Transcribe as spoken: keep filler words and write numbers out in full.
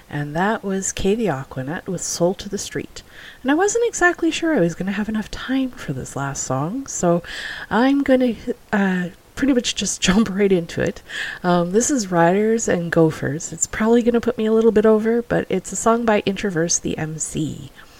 and that was Kay the Aquanet with Soul to the Street. And I wasn't exactly sure I was going to have enough time for this last song, so I'm going to uh, pretty much just jump right into it. Um, this is Riders and Gophers. It's probably going to put me a little bit over, but it's a song by Introverse the M C.